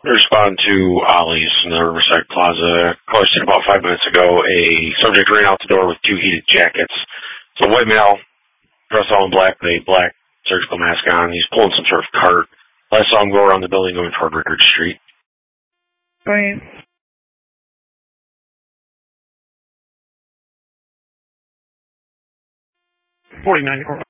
Respond to Ollie's in the Riverside Plaza. Posted about 5 minutes ago. A subject ran out the door with 2 heated jackets. It's a white male, dressed all in black, with a black surgical mask on. He's pulling some sort of cart. Last saw him go around the building going toward Rickard Street. Right. $49.